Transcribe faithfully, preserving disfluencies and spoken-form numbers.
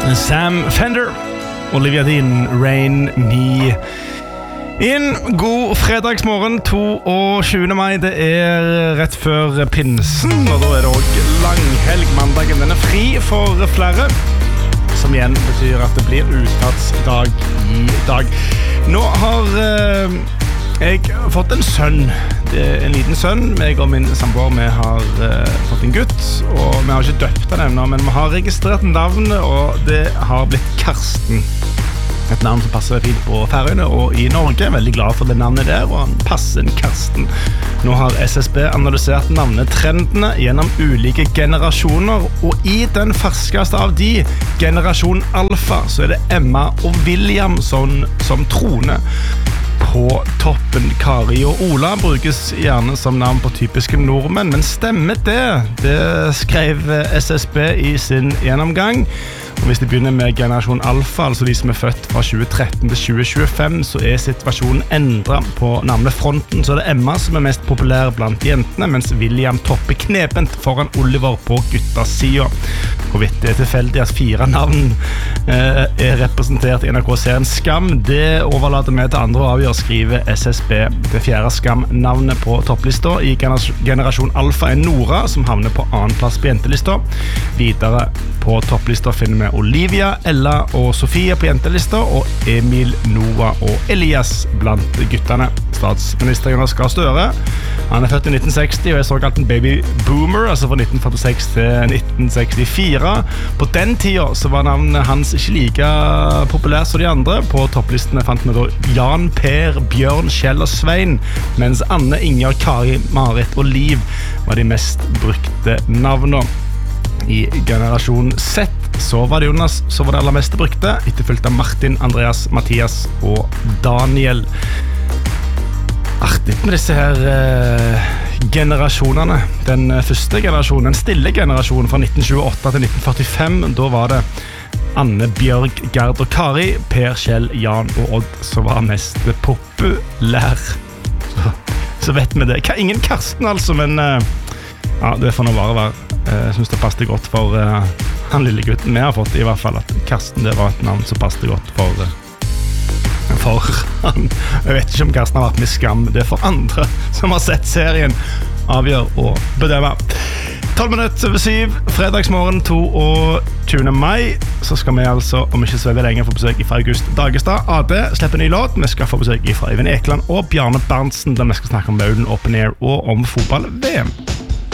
Sam Fender, Olivia Dean, Rain Me In. God fredagsmorgen, tjueåtte mai. Det er rett før pinsen, og da er det også langhelg. Mandagen den er fri for flere, som igjen betyr at det blir uttatsdag i dag. Nå har eh, jeg fått en sønn. Det er en liten sønn. Jeg og min samboer, vi har eh, fått en gutt, og vi har ikke døpt den ennå, men vi har registrert navnet, og det har blitt Karsten. Et navn som passer fint på Færøyene og i Norge. Veldig glad for det navnet der, og han passer en Karsten. Nå har S S B analysert navnetrendene gjennom ulike generasjoner, og i den ferskeste av de, generasjon Alfa, så er det Emma og William som, som troner på toppen. Kari og Ola brukes gjerne som navn på typiske nordmenn, men stemmer det? Det skrev S S B i sin gjennomgang. Og hvis de begynner med generasjon Alfa, altså de som er født fra tjue tretten til tjue tjuefem, så er situasjonen endret på navnefronten. Så er det Emma som er mest populær blant jentene, mens William topper knepent foran Oliver på guttasiden. Hvorvidt det er tilfeldig at fire navn eh, er representert i N R K-serien Skam, det overlater vi til andre å avgjøre, skriver S S B. Det fjerde Skam-navnet på topplista i generasjon Alfa er Nora, som havner på annen plass på jentelista. Videre på topplista finner vi Olivia, Ella og Sofie på jentelista, og Emil, Noah og Elias blant guttene. Statsminister Jonas Gahr Støre, han er født i nitten seksti og er såkalt en baby boomer, altså fra nitten førtiseks til nitten sekstifire. På den tiden så var navnet hans ikke like populær som de andre. På topplistene fant vi da Jan, Per, Bjørn, Kjell og Svein, mens Anne, Inger, Kari, Marit og Liv var de mest brukte navnene. I generasjon Z så var det Jonas som var det aller mest brukte, etterfulgt av Martin, Andreas, Mathias og Daniel. Artig med disse her eh, generasjonene. Den første generasjonen, den stille generasjonen fra nitten tjueåtte til nitten førtifem, da var det Anne, Bjørg, Gerd og Kari, Per, Kjell, Jan og Odd som var mest populær. Så, så vet vi det. Ingen Karsten altså, men eh, ja, det får nå bare være. Jeg synes det passet godt for uh, han lille gutten vi har fått, i hvert fall at Karsten, det var et navn som passet godt for, uh, for han. Jeg vet ikke om Karsten har vært med Skam, det er for andre som har sett serien avgjør og bedømme. tolv minutter over syv, fredagsmorgen tjueåtte mai, så skal vi altså, om ikke så veldig lenge, få besøk fra August Dagestad. A D slipper en ny låt, vi skal få besøk fra Eivind Ekeland og Bjarne Berntsen, der vi skal snakke om Maulen Open Air og om fotball-V M.